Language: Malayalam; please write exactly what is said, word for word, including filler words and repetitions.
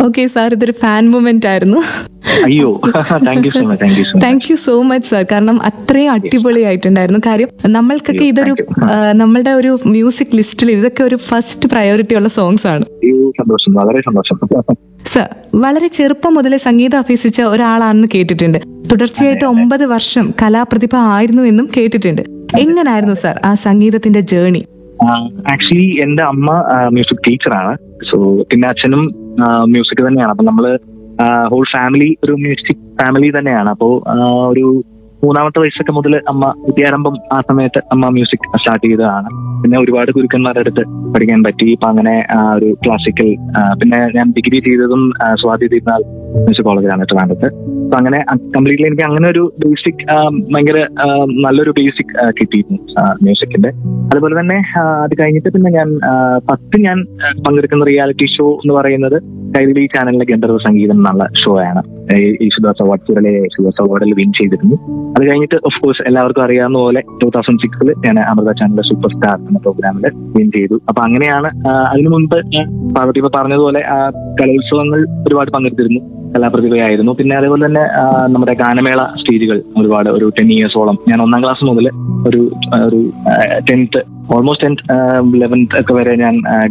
ഓക്കെ സാർ, ഇതൊരു ഫാൻ മൂമെന്റ് ആയിരുന്നു. അയ്യോ, thank you so much thank you so thank you so much sir. കാരണം അത്രയും അടിപൊളിയായിട്ടുണ്ടായിരുന്നു. കാര്യം നമ്മൾക്കൊക്കെ ഇതൊരു ആ, നമ്മളുടെ ഒരു മ്യൂസിക് ലിസ്റ്റിൽ ഇതൊക്കെ ഒരു ഫസ്റ്റ് പ്രയോറിറ്റി ഉള്ള സോങ്സ് ആണ്. സന്തോഷം, വളരെ സന്തോഷം. സർ, വളരെ ചെറുപ്പം മുതലേ സംഗീതം അഭ്യസിച്ച ഒരാളാണെന്ന് കേട്ടിട്ടുണ്ട്. തുടർച്ചയായിട്ട് ഒമ്പത് വർഷം കലാപ്രതിഭ ആയിരുന്നു എന്നും കേട്ടിട്ടുണ്ട്. എങ്ങനായിരുന്നു സാർ ആ സംഗീതത്തിന്റെ ജേണി? ആക്ച്വലി എന്റെ അമ്മ മ്യൂസിക് ടീച്ചറാണ്. സോ പിന്നെ അച്ഛനും മ്യൂസിക് തന്നെയാണ്. അപ്പൊ നമ്മള് ഹോൾ ഫാമിലി ഒരു മ്യൂസിക് ഫാമിലി തന്നെയാണ്. അപ്പോ ഒരു മൂന്നാമത്തെ വയസ്സൊക്കെ മുതൽ അമ്മ വിദ്യാരംഭം ആ സമയത്ത് അമ്മ മ്യൂസിക് സ്റ്റാർട്ട് ചെയ്തതാണ്. പിന്നെ ഒരുപാട് ഗുരുക്കന്മാരുടെ അടുത്ത് പഠിക്കാൻ പറ്റി. ഇപ്പൊ അങ്ങനെ ഒരു ക്ലാസിക്കൽ, പിന്നെ ഞാൻ ഡിഗ്രി ചെയ്തതും സ്വാതി തിരുനാൾ മ്യൂസിക് കോളേജിലാണ് ട്രിവാൻഡ്രത്ത്. അപ്പൊ അങ്ങനെ കംപ്ലീറ്റ്ലി എനിക്ക് അങ്ങനെ ഒരു ബേസിക് ഭയങ്കര നല്ലൊരു ബേസിക് കിട്ടിയിരുന്നു മ്യൂസിക്കിന്റെ. അതുപോലെ തന്നെ അത് കഴിഞ്ഞിട്ട് പിന്നെ ഞാൻ ഫസ്റ്റ് ഞാൻ പങ്കെടുക്കുന്ന റിയാലിറ്റി ഷോ എന്ന് പറയുന്നത് കൈരളി ചാനലിലെ ഗന്ധർവ സംഗീതം എന്നുള്ള ഷോ ആണ്. യേശുദാസ് അവാർഡ്, ചുരലെ യേശുദാസ് അവാർഡിൽ വിൻ ചെയ്തിരുന്നു. അത് കഴിഞ്ഞിട്ട് ഓഫ് കോഴ്സ് എല്ലാവർക്കും അറിയാവുന്ന പോലെ ടൂ തൗസൻഡ് സിക്സിൽ ഞാൻ അമൃത ചാനലിലെ സൂപ്പർ സ്റ്റാർ എന്ന പ്രോഗ്രാമിൽ വിൻ ചെയ്തു. അപ്പൊ അങ്ങനെയാണ്. അതിനു മുൻപ് പാർവതി ഇപ്പൊ പറഞ്ഞതുപോലെ കലോത്സവങ്ങൾ ഒരുപാട് പങ്കെടുത്തിരുന്നു, കലാപ്രതിഭയായിരുന്നു. പിന്നെ അതേപോലെ തന്നെ നമ്മുടെ ഗാനമേള സ്റ്റേജുകൾ ഒരുപാട്, ഒരു ടെൻ ഇയേഴ്സോളം ഞാൻ ഒന്നാം ക്ലാസ് മുതൽ ഒരു ഒരു ടെൻത്ത് ഓൾമോസ്റ്റ് ടെൻത്ത് ലെവൻത്ത് ഒക്കെ വരെ ഞാൻ